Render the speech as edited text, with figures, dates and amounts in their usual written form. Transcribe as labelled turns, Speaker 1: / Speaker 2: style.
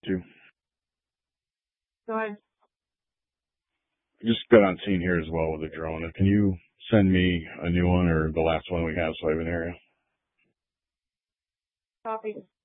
Speaker 1: Too.
Speaker 2: Go ahead.
Speaker 1: Just got on scene here as well with a drone. Can you send me a new one or the last one we have so I have an area?
Speaker 2: Copy.